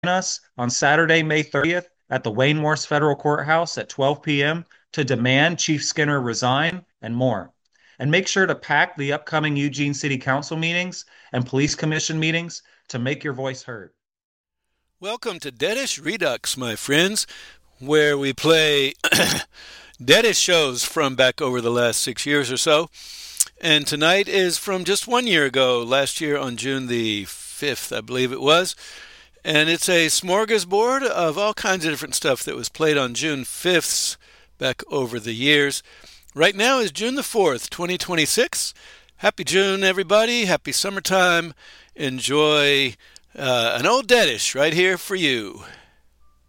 us on Saturday, May 30th at the Wayne Morse Federal Courthouse at 12 p.m. to demand Chief Skinner resign and more. And make sure to pack the upcoming Eugene City Council meetings and Police Commission meetings to make your voice heard. Welcome to Deadish Redux, my friends, where we play Deadish shows from back over the last 6 years or so. And tonight is from just 1 year ago, last year on June the 5th, I believe it was. And it's a smorgasbord of all kinds of different stuff that was played on June 5th back over the years. Right now is June the 4th, 2026. Happy June, everybody. Happy summertime. Enjoy an old Deadish right here for you.